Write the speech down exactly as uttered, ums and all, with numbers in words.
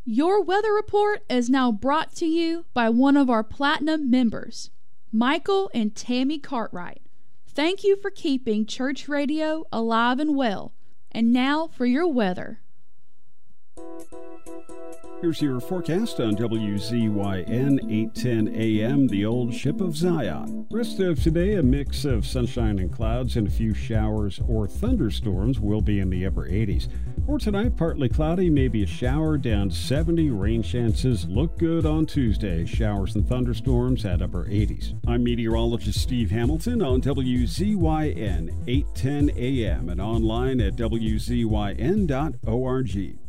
Your weather report is now brought to you by one of our Platinum members, Michael and Tammy Cartwright. Thank you for keeping church radio alive and well. And now for your weather. Here's your forecast on W Z Y N eight ten A M, the old ship of Zion. Rest of today, a mix of sunshine and clouds, and a few showers or thunderstorms will be in the upper eighties. For tonight, partly cloudy, maybe a shower, down seventy. Rain chances look good on Tuesday. Showers and thunderstorms at upper eighties. I'm meteorologist Steve Hamilton on W Z Y N eight ten A M and online at W Z Y N dot org.